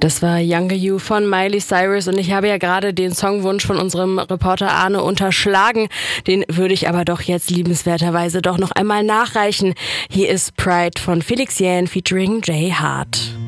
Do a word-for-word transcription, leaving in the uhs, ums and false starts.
Das war Younger You von Miley Cyrus und ich habe ja gerade den Songwunsch von unserem Reporter Arne unterschlagen. Den würde ich aber doch jetzt liebenswerterweise doch noch einmal nachreichen. Hier ist Pride von Felix Jähn featuring Jay Hart.